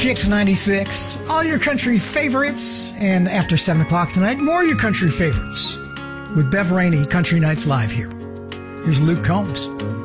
Kicks 96, all your country favorites, and after 7 o'clock tonight, more of your country favorites with Bev Rainey, Country Nights Live here. Here's Luke Combs.